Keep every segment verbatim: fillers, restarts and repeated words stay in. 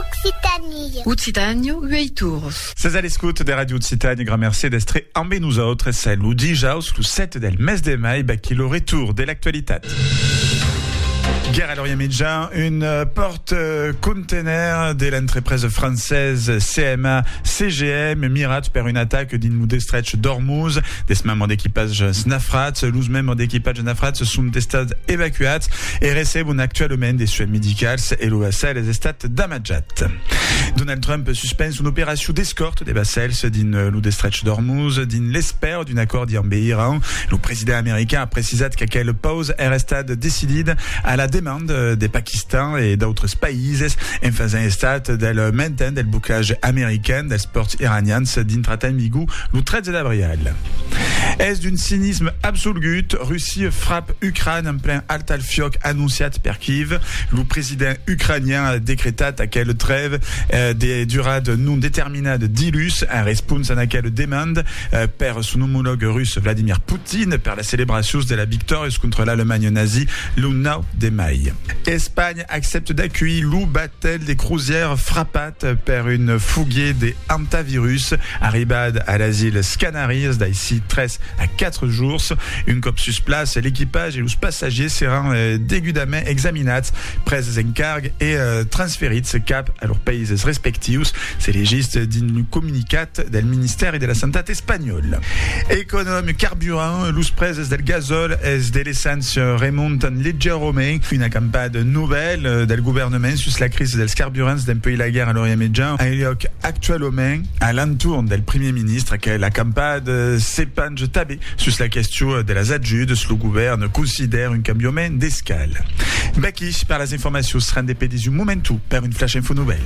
Occitanie. Occitânio, Ueiturros. C'est à l'écoute des radios Occitanie, grand merci d'être amb nous autres, c'est le dijaus, le sept del mes de mai, qui le retour de l'actualité. Guerre à l'Orient Méditerranéen, une porte-container de l'entreprise française C M A C G M Mirat per une attaque d'une des stretch d'Ormuz. Des membres d'équipage Snafrat, l'ous membres d'équipage Snafrat sont des stades évacués et reçoivent actuellement des soins médicaux et l'O S L les stades d'Amajat. Donald Trump suspend une opération d'escorte des vassals d'une l'ou des stretch d'Ormuz, d'une l'espère d'un accord d'Iran. Le président américain a précisé qu'à quelle pause est resté décidé à la demande des Pakistan et d'autres pays en faisant état del maintien del bouclage américain del sport iranien d'Intratamigou le treize d'avril. Est d'un cynisme absolu, Russie frappe Ukraine en plein Altalfiok annonciat per Kiev. Le président ukrainien a décrété à quelle trêve euh, des durades non déterminées d'ilus en réponse à quelle demande euh, per son homologue russe Vladimir Poutine per la célébration de la victoire contre l'Allemagne nazie le neuf de mai. Espagne accepte d'accueillir le battel des croisières frappates per une fouguée des antivirus arribade à l'asile Canaries d'ici treize à quatre jours. Une cop sur place, l'équipage et les passagers seront euh, dégudament examinés, pres en cargue et euh, transférés cap à leurs pays respectifs. C'est légiste d'un communicat du ministère et de la Santé espagnole. Économe carburant, los preses del gazole es de l'essence remontent légèrement. Une campagne nouvelle del gouvernement sur la crise des carburants d'un pays la guerre à l'Orient Méditerranéen a lieu actuellement à l'entour del premier ministre que la campagne s'épanche tabé sur la question de la adjude. Le gouvernement considère un camion d'escale. Baki par les informations sera indépendant du momentum par une flash info nouvelle.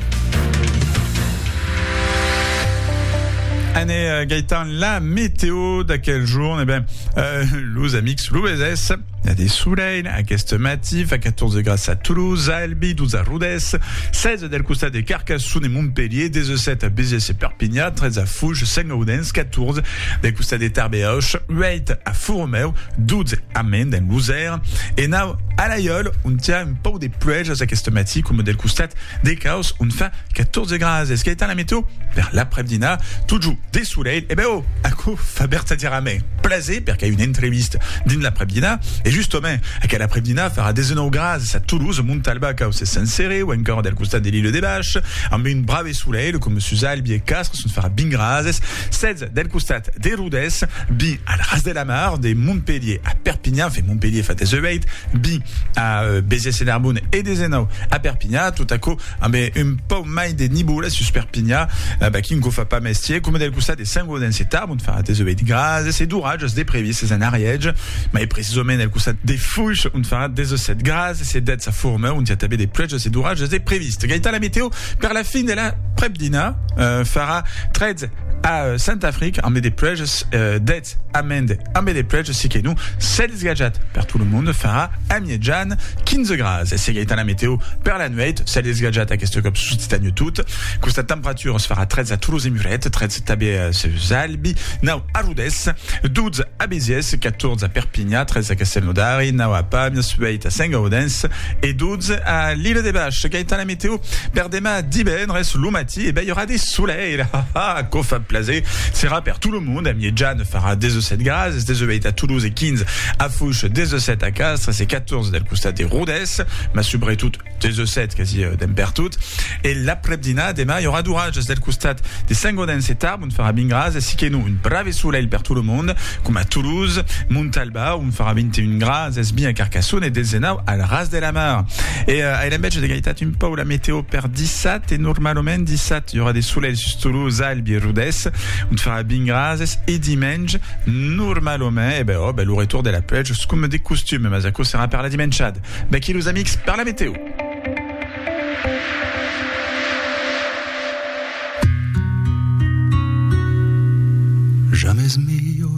Année euh, Gaëtan, la météo d'aquel jour, eh ben, euh, los amics, l'O-B-S, il y a des soleils, à Questematif, à quatorze degrés à Toulouse, à Albi, douze à Rodez, seize del Costa de Carcassonne et Montpellier, dix-sept à Béziers et Perpignan, treize à Fouges, cinq à Odense, quatorze del Costa de Tarbes et Auch, huit à Fourmeu, douze à Mende, en Lozère, et now, à l'Aïol, on tient un peu des pluies à Questematif, comme del Costa des Chaos, on fait quatorze degrés. Est-ce qu'il y a la météo? Vers l'après-midi, tout joue des soleils, et ben oh, à quoi Faber Tadiramé, placé, parce qu'il y a une entreviste d'une l'après-midi, et justement, à quel après-midi, fera des inaugurations à Toulouse, Montalba, Chaos et Saint-Céré, ou encore del Costa de l'île des Bâches, en met une brave soleil, comme Monsieur Albi et Castres, se fera bingrazes, seize del Costa de Rodez, bi à la Ras de la Mar, de Montpellier à Perpignan, fait Montpellier, fait des huit, bi à euh, Béziers et Narbonne et des Enau à Perpignan, tout à coup, en met un peu maille des Niboules sur Perpignan, euh, bah, qui ne gouffe pas mestier, comme del Costa des Saint-Gaudens et Tarbes, on fera des huit grades, c'est d'ourage, des prévis, c'est un ariège, mais précisément del Costa des Fouches, on fera des sept grades, c'est d'être sa forme, on y a tabé des pluies, c'est d'ourage, des prévis. Gaëtan, la météo, per la fin de la Prepdina, euh, fera treize à Saint-Afrique, en met des pluies, euh, d'être à Mende, en met des pluies, c'est que nous, seize gadgets, per tout le monde, fera à Miedjan, quinze grades. Et c'est Gaëtan, la météo, per la nuit, seize gadgets à question comme sous titane toute, que sa température se fera treize à Toulouse et Murette, treize tabé à Albi, now à Rodez, douze à Béziers, quatorze à Perpignan, treize à Castelnaudary, now à Pamiers, huit à Saint-Gaudens, et douze à l'île des Bâches. Gaëtan, la météo, per demain, d'Iben, reste l'Oumati, et ben, il y aura des soleils, là, ah, Kofa Plazé, sera per tout le monde, à Miedjan fera des sept grades, des huit à Toulouse et quinze à Fouches, des sept à Castres, c'est quatorze del Costa de Rodez, ma subre tout, des sept quasi euh, d'Emper tout, et l'après-midi, demain, il y aura d'ourage, del Costa des Saint-Gaudens et Tarbes, on fera bingras, et si que nous, une brave soleil per tout le monde, comme à Toulouse, Montalba, on fera vingt et un grades, es bien à Carcassonne et des Enau à la Ras de la Mar. Et euh, à l'embêche de Gaïtat, un peu la météo per dix-sept, et normalement dix-sept, il y aura des soleils sur Toulouse, Albi et Rodez, on fera bingras, et dimanche, normalement, et ben oh, ben le retour de la plage, comme des costumes, Mazako sera per la dimanche. Ben qui nous a mix par la météo. Jamais mío